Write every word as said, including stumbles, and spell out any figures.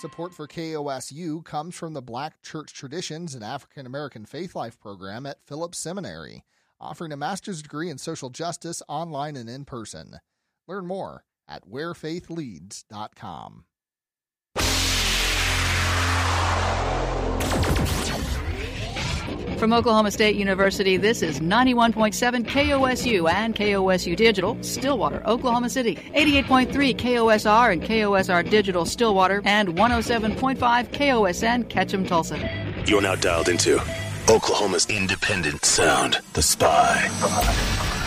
Support for K O S U comes from the Black Church Traditions and African American Faith Life program at Phillips Seminary, offering a master's degree in social justice online and in person. Learn more at where faith leads dot com. From Oklahoma State University, this is ninety-one point seven K O S U and K O S U Digital, Stillwater, Oklahoma City. eighty-eight point three K O S R and K O S R Digital, Stillwater, and one oh seven point five K O S N, Ketchum, Tulsa. You're now dialed into Oklahoma's independent sound, The Spy.